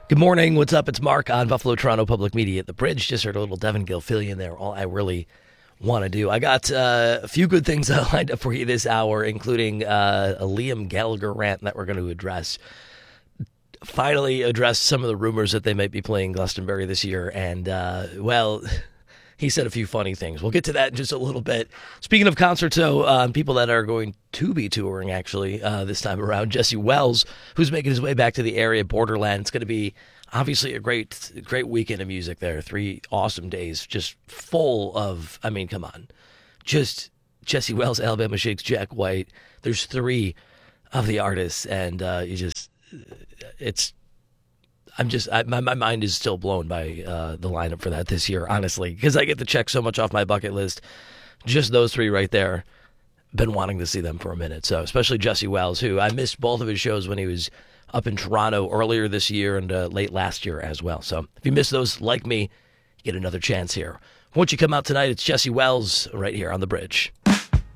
Good morning. What's up? It's Mark on Buffalo Toronto Public Media at the Bridge. Just heard a little Devin Gilfillian there. All I really want to do. I got a few good things lined up for you this hour, including a Liam Gallagher rant that we're going to address. Finally address some of the rumors that they might be playing Glastonbury this year. And, he said a few funny things. We'll get to that in just a little bit. Speaking of concerts, though, people that are going to be touring, actually, this time around, Jesse Wells, who's making his way back to the area, Borderland. It's going to be obviously a great weekend of music there. 3 awesome days, just full of, come on. Just Jesse Wells, Alabama Shakes, Jack White. There's 3 of the artists, and my mind is still blown by the lineup for that this year, honestly, because I get to check so much off my bucket list. Just those 3 right there. Been wanting to see them for a minute. So especially Jesse Wells, who I missed both of his shows when he was up in Toronto earlier this year and late last year as well. So if you missed those, like me, you get another chance here. Won't you come out tonight? It's Jesse Wells right here on the Bridge.